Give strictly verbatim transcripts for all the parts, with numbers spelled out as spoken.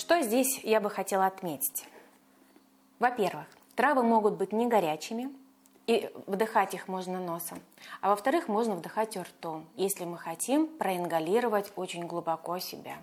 Что здесь я бы хотела отметить? Во-первых, травы могут быть не горячими, и вдыхать их можно носом. А во-вторых, можно вдыхать ртом, если мы хотим проингалировать очень глубоко себя.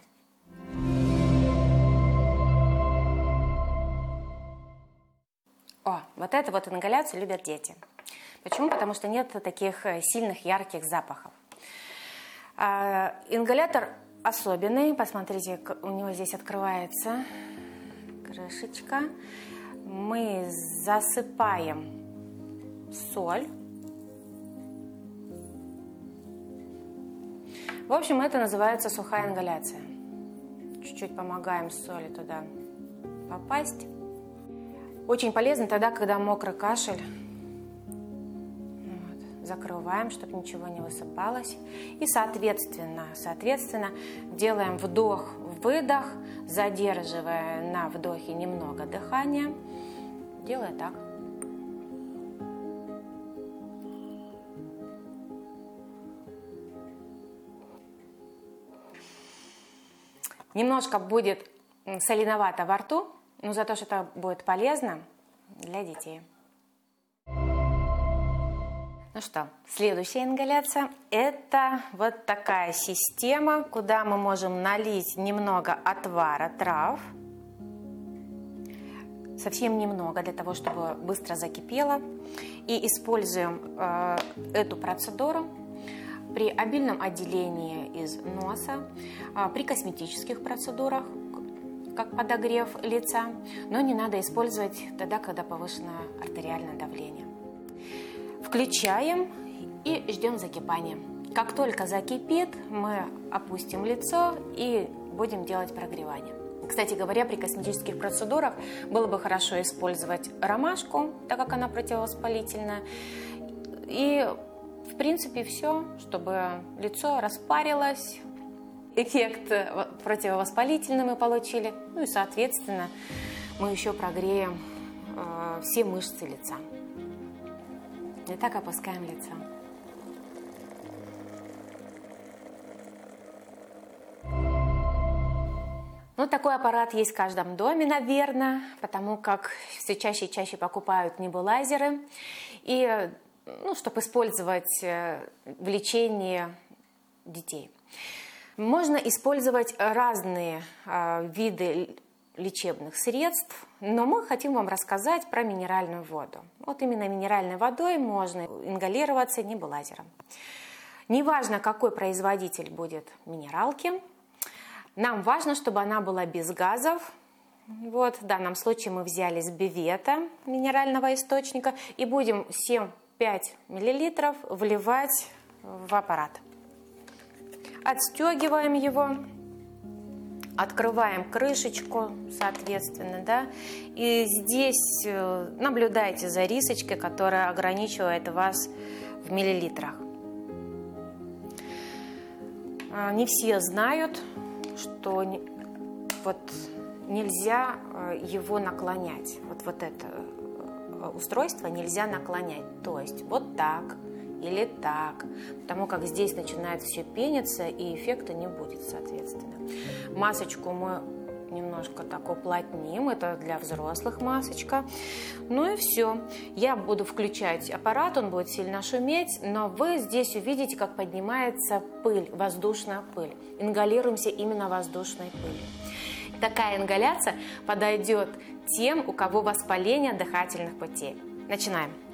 О, вот это вот ингаляцию любят дети. Почему? Потому что нет таких сильных, ярких запахов. А, ингалятор особенный. Посмотрите, у него здесь открывается крышечка. Мы засыпаем соль. В общем, это называется сухая ингаляция. Чуть-чуть помогаем соли туда попасть. Очень полезно тогда, когда мокрый кашель. Вот. Закрываем, чтобы ничего не высыпалось. И соответственно, соответственно делаем вдох-выдох, задерживая на вдохе немного дыхания. Делая так. Немножко будет соленовато во рту, но зато что это будет полезно для детей. Ну что, следующая ингаляция – это вот такая система, куда мы можем налить немного отвара трав. Совсем немного, для того, чтобы быстро закипело. И используем э, эту процедуру при обильном отделении из носа, э, при косметических процедурах, как подогрев лица, но не надо использовать тогда, когда повышенное артериальное давление. Включаем и ждем закипания. Как только закипит, мы опустим лицо и будем делать прогревание. Кстати говоря, при косметических процедурах было бы хорошо использовать ромашку, так как она противовоспалительная. И, в принципе, все, чтобы лицо распарилось, эффект противовоспалительный мы получили. Ну и, соответственно, мы еще прогреем э, все мышцы лица. И так опускаем лицо. Ну, такой аппарат есть в каждом доме, наверное, потому как все чаще и чаще покупают небулайзеры. И, ну, чтобы использовать в лечении детей. Можно использовать разные э, виды лечебных средств, но мы хотим вам рассказать про минеральную воду. Вот именно минеральной водой можно ингалироваться небулайзером. Неважно, какой производитель будет минералки, нам важно, чтобы она была без газов. Вот, в данном случае мы взяли с бювета минерального источника и будем семь-пять миллилитров вливать в аппарат. Отстегиваем его, открываем крышечку, соответственно, да, и здесь наблюдайте за рисочкой, которая ограничивает вас в миллилитрах. Не все знают, что вот нельзя его наклонять. Вот, вот это устройство нельзя наклонять. То есть вот так или так. Потому как здесь начинает все пениться, и эффекта не будет, соответственно. Масочку мы немножко так уплотним. Это для взрослых масочка. Ну и все. Я буду включать аппарат, он будет сильно шуметь, но вы здесь увидите, как поднимается пыль, воздушная пыль. Ингалируемся именно воздушной пылью. Такая ингаляция подойдет тем, у кого воспаление дыхательных путей. Начинаем.